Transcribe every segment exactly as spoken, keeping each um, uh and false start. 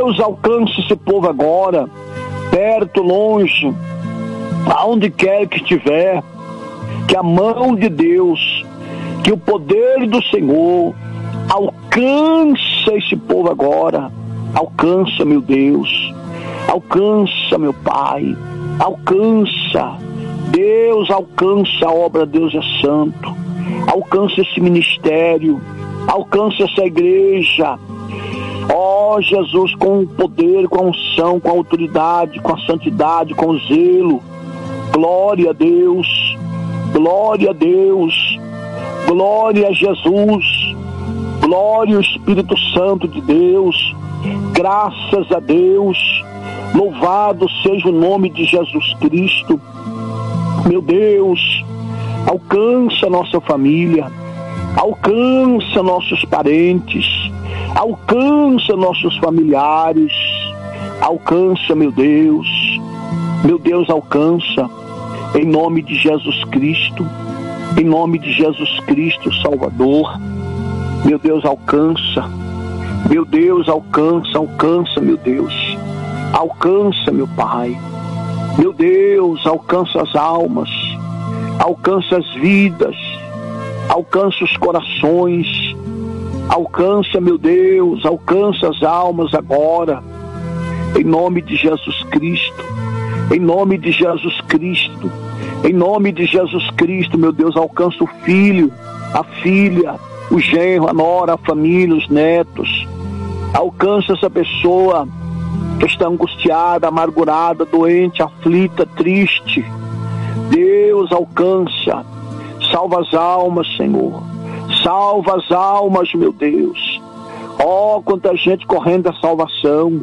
Deus, alcance esse povo agora, perto, longe, aonde quer que estiver, que a mão de Deus, que o poder do Senhor alcança esse povo agora. Alcança, meu Deus, alcança, meu Pai, alcança, Deus, alcança a obra, Deus é santo, alcança esse ministério, alcança essa igreja, ó Jesus, com o poder, com a unção, com a autoridade, com a santidade, com o zelo. Glória a Deus, glória a Deus, glória a Jesus, glória ao Espírito Santo de Deus, graças a Deus, louvado seja o nome de Jesus Cristo. Meu Deus, alcança nossa família, alcança nossos parentes, alcança nossos familiares, alcança, meu Deus, meu Deus, alcança, em nome de Jesus Cristo, em nome de Jesus Cristo, Salvador. Meu Deus, alcança, meu Deus, alcança, alcança, meu Deus, alcança, meu Pai, meu Deus, alcança as almas, alcança as vidas, alcança os corações, alcança, meu Deus, alcança as almas agora, em nome de Jesus Cristo, em nome de Jesus Cristo, em nome de Jesus Cristo, meu Deus, alcança o filho, a filha, o genro, a nora, a família, os netos, alcança essa pessoa que está angustiada, amargurada, doente, aflita, triste. Deus, alcança, salva as almas, Senhor, salva as almas, meu Deus. Ó, oh, quanta gente correndo a salvação,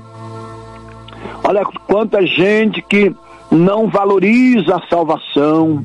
olha quanta gente que não valoriza a salvação.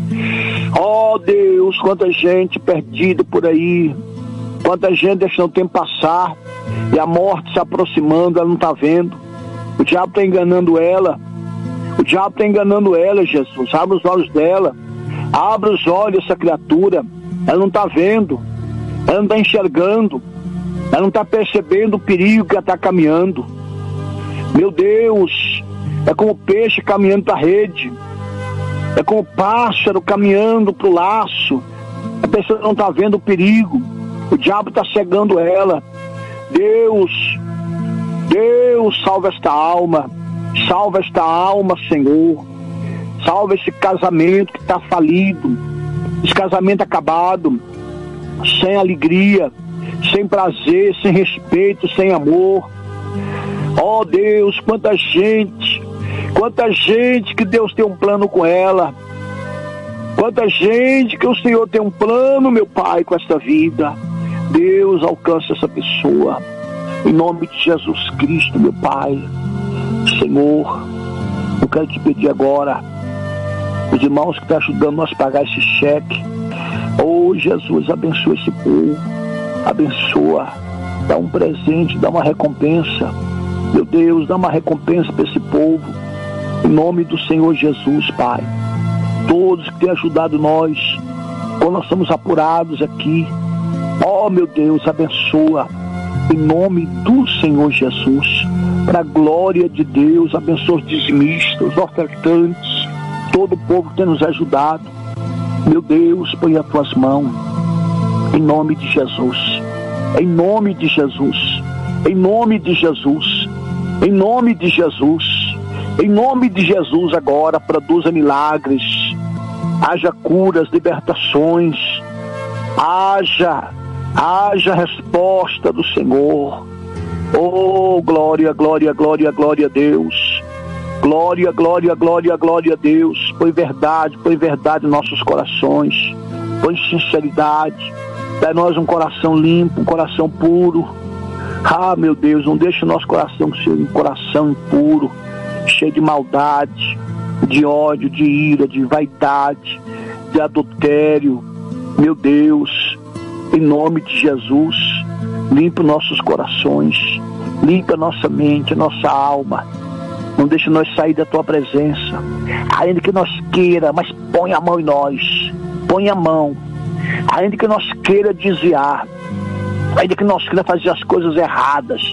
Ó oh, Deus, quanta gente perdida por aí, quanta gente deixando o tempo passar e a morte se aproximando, ela não está vendo. O diabo está enganando ela, o diabo está enganando ela, Jesus. Abre os olhos dela, abre os olhos dessa criatura, ela não está vendo, ela não está enxergando, ela não está percebendo o perigo que ela está caminhando. Meu Deus, é como o peixe caminhando para a rede, é como o pássaro caminhando para o laço. A pessoa não está vendo o perigo, o diabo está cegando ela. Deus, Deus, salva esta alma, salva esta alma, Senhor, salva esse casamento que está falido, esse casamento acabado, sem alegria, sem prazer, sem respeito, sem amor. Ó Deus, quanta gente, quanta gente que Deus tem um plano com ela, quanta gente que o Senhor tem um plano, meu Pai, com esta vida. Deus, alcança essa pessoa, em nome de Jesus Cristo, meu Pai. Senhor, eu quero te pedir agora, os irmãos que estão ajudando nós a pagar esse cheque, oh Jesus, abençoa esse povo, abençoa, dá um presente, dá uma recompensa, meu Deus, dá uma recompensa para esse povo, em nome do Senhor Jesus, Pai. Todos que têm ajudado nós, quando nós estamos apurados aqui, ó meu Deus, abençoa, em nome do Senhor Jesus, para a glória de Deus. Abençoa os dizimistas, os ofertantes, todo o povo que tem nos ajudado. Meu Deus, põe as tuas mãos, em nome de Jesus, em nome de Jesus, em nome de Jesus, em nome de Jesus, em nome de Jesus. Agora produza milagres, haja curas, libertações, haja haja resposta do Senhor. Oh, glória, glória, glória, glória a Deus. Glória, glória, glória, glória a Deus. Põe verdade, põe verdade em nossos corações. Põe sinceridade. Dá nós um coração limpo, um coração puro. Ah, meu Deus, não deixe o nosso coração ser um coração impuro, cheio de maldade, de ódio, de ira, de vaidade, de adultério. Meu Deus, em nome de Jesus, limpa nossos corações, limpa nossa mente, nossa alma. Não deixe nós sair da tua presença, ainda que nós queira, mas põe a mão em nós, põe a mão, ainda que nós queira desviar, ainda que nós queira fazer as coisas erradas,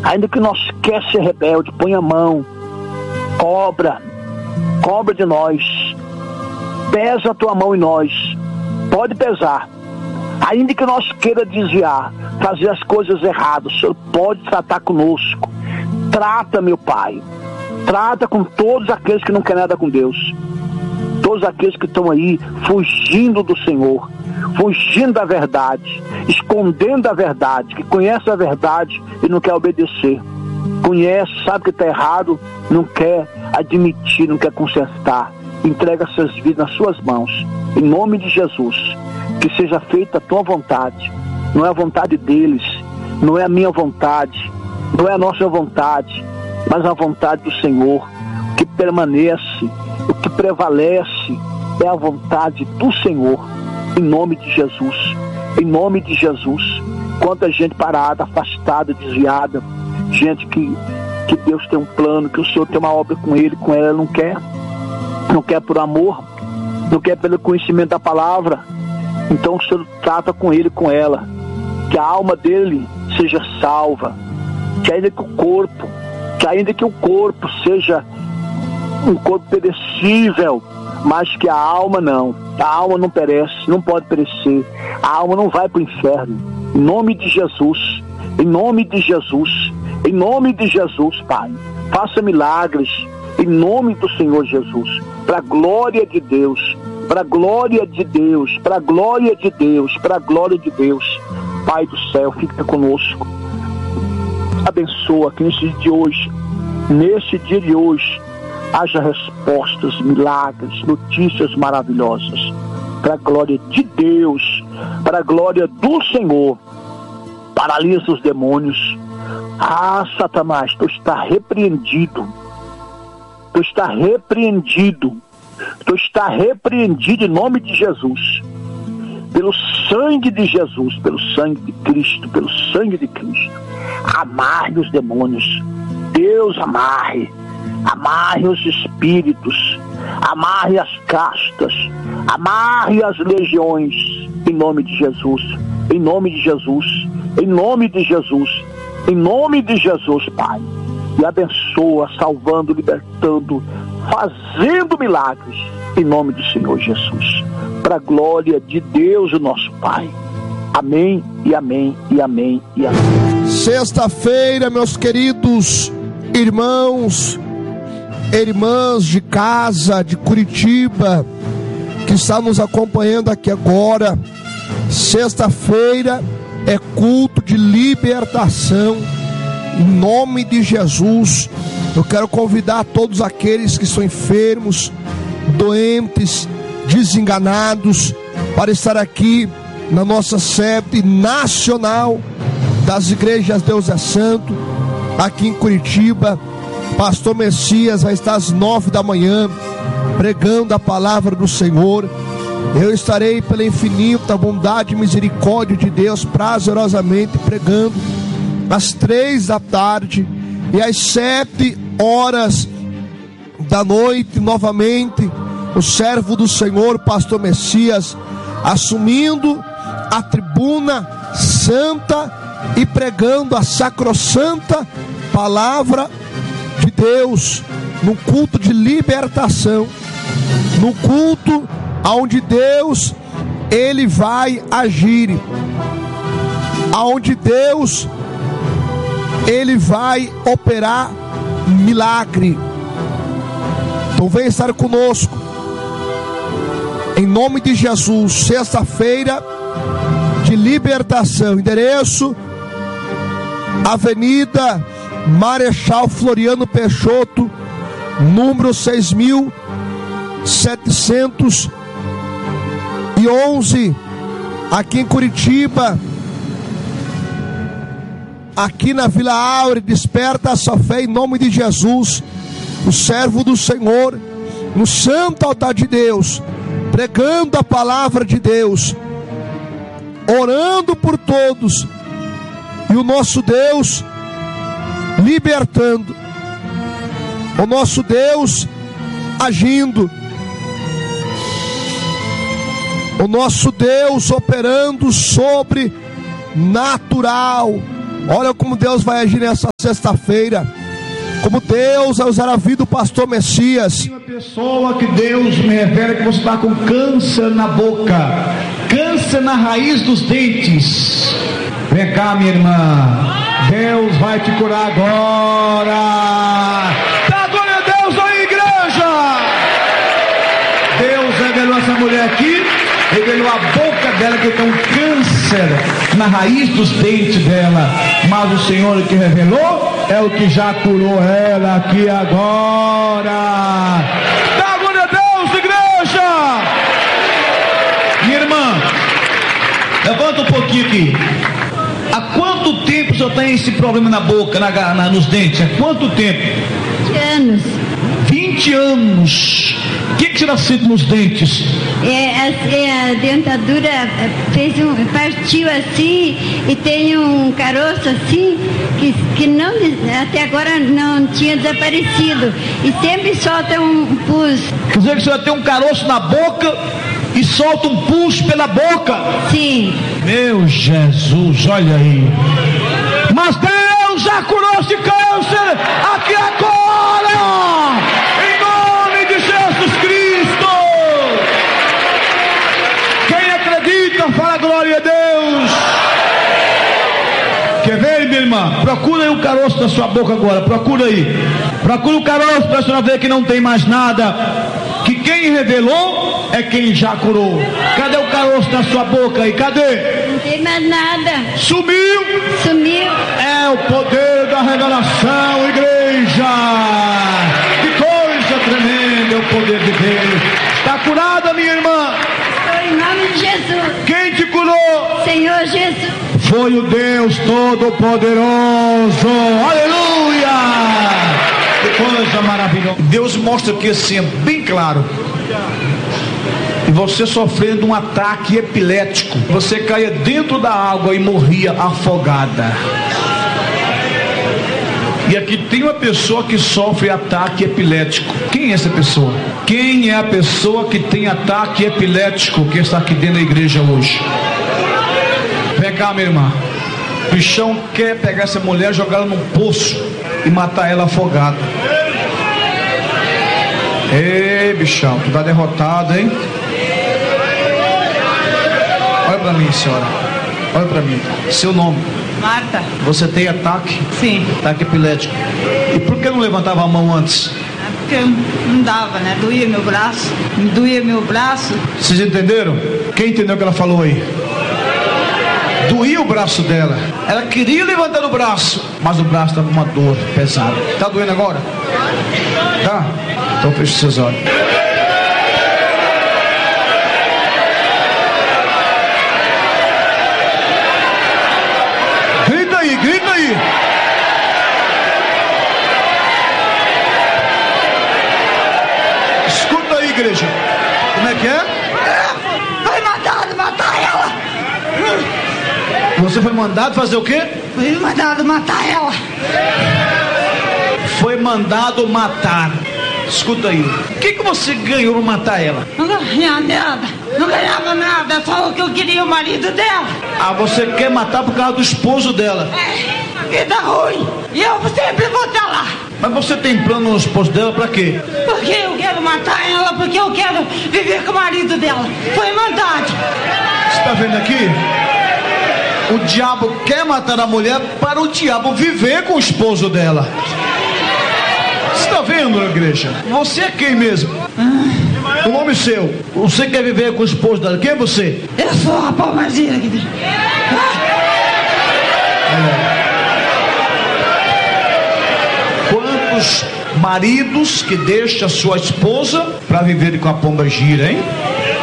Ainda que nós quer ser rebelde, põe a mão, cobra, cobra de nós, pesa a tua mão em nós, pode pesar. Ainda que nós queira desviar, fazer as coisas erradas, o Senhor pode tratar conosco. Trata, meu Pai, trata com todos aqueles que não querem nada com Deus, todos aqueles que estão aí fugindo do Senhor, fugindo da verdade, escondendo a verdade, que conhece a verdade e não quer obedecer, conhece, sabe que está errado, não quer admitir, não quer consertar. Entrega suas vidas nas suas mãos, em nome de Jesus. Que seja feita a tua vontade, não é a vontade deles, não é a minha vontade, não é a nossa vontade, mas a vontade do Senhor. O que permanece, o que prevalece é a vontade do Senhor, em nome de Jesus, em nome de Jesus. Quanta gente parada, afastada, desviada, gente que, que Deus tem um plano, que o Senhor tem uma obra com ele, com ela, não quer, não quer por amor, não quer pelo conhecimento da palavra. Então o Senhor trata com ele, com ela, que a alma dele seja salva, que ainda que o corpo, que ainda que o corpo seja um corpo perecível, mas que a alma não, a alma não perece, não pode perecer, a alma não vai para o inferno. Em nome de Jesus, em nome de Jesus, em nome de Jesus, Pai, faça milagres, em nome do Senhor Jesus, para a glória de Deus, para a glória de Deus, para a glória de Deus, para a glória de Deus. Pai do céu, fica conosco, abençoa que nesse dia de hoje, nesse dia de hoje, haja respostas, milagres, notícias maravilhosas, para a glória de Deus, para a glória do Senhor. Paralisa os demônios. Ah, Satanás, tu está repreendido, tu está repreendido, tu está repreendido em nome de Jesus, pelo sangue de Jesus, pelo sangue de Cristo, pelo sangue de Cristo. Amarre os demônios, Deus amarre, amarre os espíritos, amarre as castas, amarre as legiões, em nome de Jesus, em nome de Jesus, em nome de Jesus, em nome de Jesus, Pai. E abençoa, salvando, libertando, fazendo milagres, em nome do Senhor Jesus, para a glória de Deus, o nosso Pai. Amém, e amém, e amém, e amém. Sexta-feira, meus queridos irmãos, irmãs de casa, de Curitiba, que estão nos acompanhando aqui agora. Sexta-feira é culto de libertação, em nome de Jesus. Eu quero convidar todos aqueles que estão enfermos, doentes, desenganados, para estar aqui na nossa sede nacional das igrejas Deus é Santo, aqui em Curitiba. Pastor Messias vai estar às nove da manhã pregando a palavra do Senhor. Eu estarei pela infinita bondade e misericórdia de Deus prazerosamente pregando às três da tarde, e às sete horas da noite novamente o servo do Senhor, Pastor Messias, assumindo a tribuna santa e pregando a sacrossanta palavra de Deus, no culto de libertação, no culto aonde Deus ele vai agir, aonde Deus ele vai operar milagre. Então vem estar conosco, em nome de Jesus. Sexta-feira de libertação, endereço Avenida Marechal Floriano Peixoto, número seis mil setecentos e onze, aqui em Curitiba, aqui na Vila Áurea. Desperta a sua fé em nome de Jesus. O servo do Senhor, no santo altar de Deus, pregando a palavra de Deus, orando por todos, e o nosso Deus libertando, o nosso Deus agindo, o nosso Deus operando sobre natural, Olha como Deus vai agir nessa sexta-feira. Como Deus vai usar a vida do pastor Messias. Uma pessoa que Deus me revela que você está com câncer na boca, câncer na raiz dos dentes. Vem cá, minha irmã, Deus vai te curar agora. Dá glória a Deus aí, igreja. Deus revelou essa mulher aqui, revelou a boca dela que tem um câncer na raiz dos dentes dela, mas o Senhor que revelou é o que já curou ela aqui agora. Dá glória a Deus, igreja. Minha irmã, levanta um pouquinho aqui. Há quanto tempo o senhor tem esse problema na boca, na, na, nos dentes? Há quanto tempo? vinte anos. vinte anos. O que, que será feito nos dentes? É, a, a dentadura fez um, partiu assim e tem um caroço assim que, que não, até agora não tinha desaparecido e sempre solta um pus. Quer dizer que o senhor tem um caroço na boca e solta um pus pela boca? Sim. Meu Jesus, olha aí. Mas Deus já curou esse câncer aqui agora, em nome de Jesus Cristo. Quem acredita, fala glória a Deus. Quer ver, minha irmã? Procura aí o caroço da sua boca agora, procura aí. Procura o caroço para a senhora ver que não tem mais nada. Que quem revelou é quem já curou. Cadê o caroço da sua boca aí? Cadê? Não tem mais nada. Sumiu? Sumiu. É o poder da revelação, igreja. Que coisa tremenda é o poder de Deus. Está curada, minha irmã? Em nome de Jesus. Quem te curou? Senhor Jesus. Foi o Deus Todo-Poderoso. Aleluia! Que coisa maravilhosa. Deus mostra aqui assim, é bem claro. E você sofrendo um ataque epilético, você caía dentro da água e morria afogada. E aqui tem uma pessoa que sofre ataque epilético. Quem é essa pessoa? Quem é a pessoa que tem ataque epilético que está aqui dentro da igreja hoje? Vem cá, minha irmã. O bichão quer pegar essa mulher, jogar ela num poço e matar ela afogada. Ei, bichão, tu tá derrotado, hein? Olha pra mim, senhora. Olha pra mim. Seu nome? Marta. Você tem ataque? Sim. Ataque epilético. E por que não levantava a mão antes? É porque não dava, né? Doía meu braço. Me doía meu braço. Vocês entenderam? Quem entendeu o que ela falou aí? Doía o braço dela. Ela queria levantar o braço, mas o braço estava com uma dor pesada. Tá doendo agora? Tá? Então feche seus olhos. Grita aí, grita aí. Escuta aí, igreja. Como é que é? Foi mandado matar ela. Você foi mandado fazer o quê? Foi mandado matar ela. Foi mandado matar. Escuta aí. O que, que você ganhou para matar ela? Não ganhava nada. Não ganhava nada. Só o que eu queria, o marido dela. Ah, você quer matar por causa do esposo dela? É, vida ruim. E eu sempre vou estar lá. Mas você tem plano no esposo dela para quê? Porque eu quero matar ela, porque eu quero viver com o marido dela. Foi maldade. Você está vendo aqui? O diabo quer matar a mulher para o diabo viver com o esposo dela. Você está vendo, igreja? Você é quem mesmo? O nome seu. Você quer viver com o esposo dela? Quem é você? Eu sou a palmazinha aqui dentro. Quantos maridos que deixam a sua esposa para viver com a pomba gira, hein?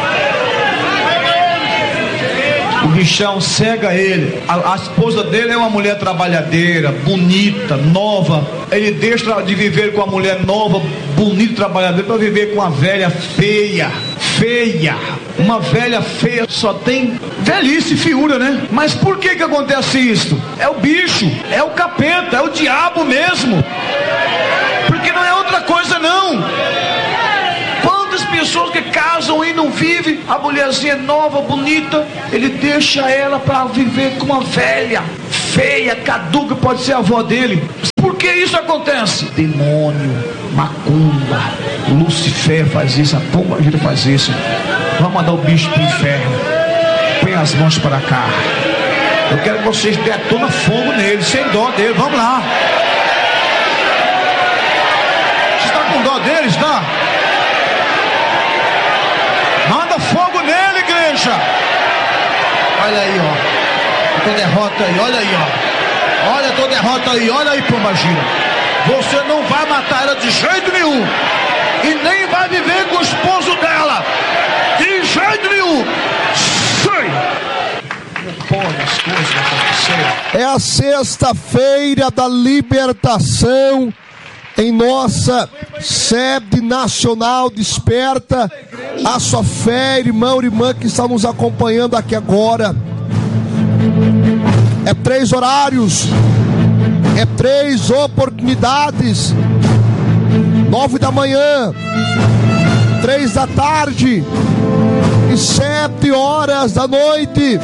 O bichão cega ele. A, a esposa dele é uma mulher trabalhadeira, bonita, nova. Ele deixa de viver com a mulher nova, bonita, trabalhadeira, para viver com uma velha feia. Feia. Uma velha feia só tem velhice e feiura, né? Mas por que que acontece isso? É o bicho, é o capeta, é o diabo mesmo. Porque não é outra coisa não. Quantas pessoas que casam e não vivem, a mulherzinha nova, bonita, ele deixa ela para viver com uma velha feia, caduca, pode ser a avó dele. Por que isso acontece? Demônio, macumba, Lucifer faz isso, a pomba gira faz isso. Vamos mandar o bicho para o inferno. Põe as mãos para cá. Eu quero que vocês detonam fogo nele, sem dó dele. Vamos lá. Você está com dó dele, está? Manda fogo nele, igreja. Olha aí, ó. Tua derrota aí, olha aí, ó. Olha a tua derrota aí, olha aí, pomba gira. Você não vai matar ela de jeito nenhum. E nem vai viver com o esposo dela. De jeito nenhum. Sai. É a sexta-feira da libertação em nossa sede nacional. Desperta a sua fé, irmão e irmã que está nos acompanhando aqui agora. É três horários, é três oportunidades: nove da manhã, três da tarde e sete horas da noite.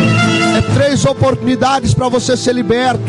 É três oportunidades para você ser liberto.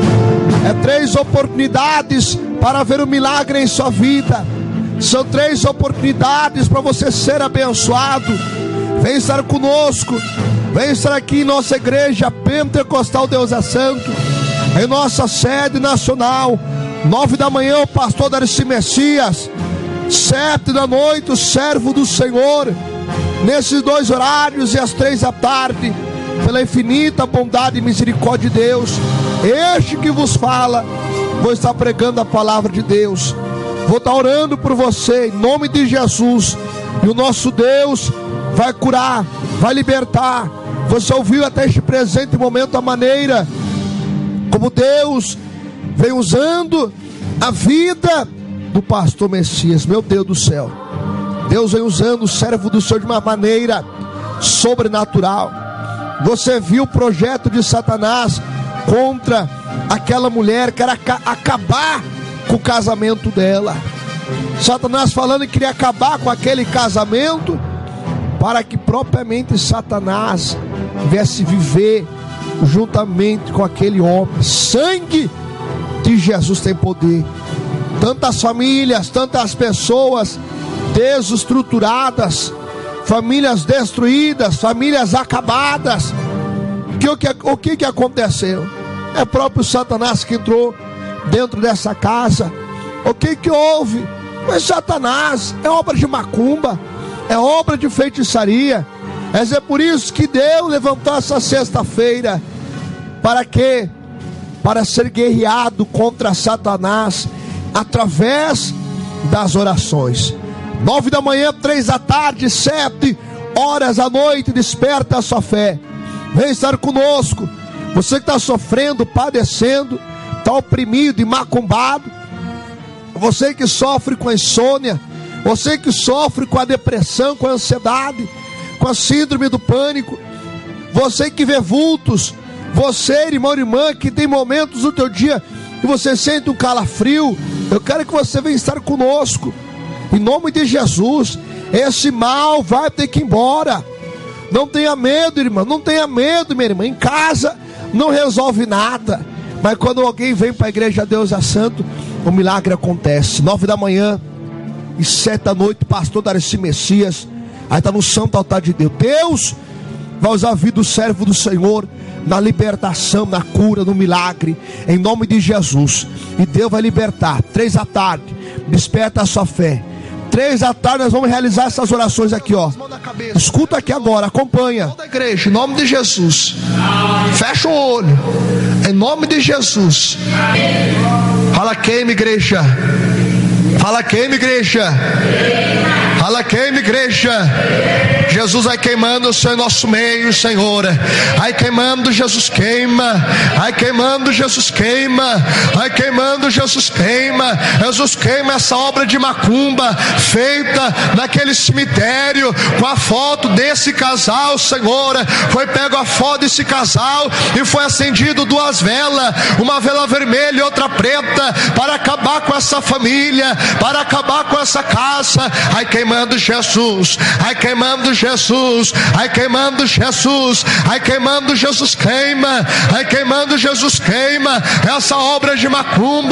É três oportunidades para ver o milagre em sua vida. São três oportunidades para você ser abençoado. Vem estar conosco. Vem estar aqui em nossa igreja Pentecostal Deus é Santo, em nossa sede nacional. Nove da manhã o pastor Darcy Messias. Sete da noite o servo do Senhor. Nesses dois horários e às três da tarde, pela infinita bondade e misericórdia de Deus, este que vos fala, vou estar pregando a palavra de Deus. Vou estar orando por você em nome de Jesus. E o nosso Deus vai curar, vai libertar. Você ouviu até este presente momento a maneira como Deus vem usando a vida do pastor Messias. Meu Deus do céu, Deus vem usando o servo do Senhor de uma maneira sobrenatural. Você viu o projeto de Satanás contra aquela mulher que era acabar com o casamento dela. Satanás falando que queria acabar com aquele casamento para que propriamente Satanás viesse viver juntamente com aquele homem. Sangue de Jesus tem poder. Tantas famílias, tantas pessoas desestruturadas, famílias destruídas, famílias acabadas. Que, o, que, o que que aconteceu? É próprio Satanás que entrou dentro dessa casa. O que que houve? Mas Satanás é obra de macumba, é obra de feitiçaria. Mas é por isso que Deus levantou essa sexta-feira. Para quê? Para ser guerreado contra Satanás através das orações. Nove da manhã, três da tarde, sete horas da noite, desperta a sua fé. Vem estar conosco. Você que está sofrendo, padecendo, está oprimido e macumbado. Você que sofre com a insônia. Você que sofre com a depressão, com a ansiedade, com a síndrome do pânico. Você que vê vultos. Você, irmão e irmã, que tem momentos no teu dia que você sente um calafrio. Eu quero que você venha estar conosco. Em nome de Jesus, esse mal vai ter que ir embora. Não tenha medo, irmã, não tenha medo, minha irmã. Em casa não resolve nada, mas quando alguém vem para a igreja Deus é Santo, o milagre acontece. Nove da manhã e sete da noite, pastor Darcy Messias, aí está no santo altar de Deus. Deus vai usar a vida do servo do Senhor na libertação, na cura, no milagre, em nome de Jesus. E Deus vai libertar. Três da tarde, desperta a sua fé. Três da tarde nós vamos realizar essas orações aqui, ó. Escuta aqui agora, acompanha. Toda a igreja, em nome de Jesus. Fecha o olho. Em nome de Jesus. Fala queima, igreja. Fala queima, igreja. Fala queima, igreja. Jesus vai queimando o Senhor em nosso meio, Senhor. Vai queimando, Jesus queima. Vai queimando, Jesus queima. Vai queimando, Jesus queima. Jesus queima essa obra de macumba feita naquele cemitério com a foto desse casal, Senhor. Foi pego a foto desse casal e foi acendido duas velas, uma vela vermelha e outra preta, para acabar com essa família, para acabar com essa casa. Vai queimando queimando Jesus, ai queimando Jesus, ai queimando Jesus, ai queimando Jesus, queima, ai queimando Jesus, queima essa obra de macumba.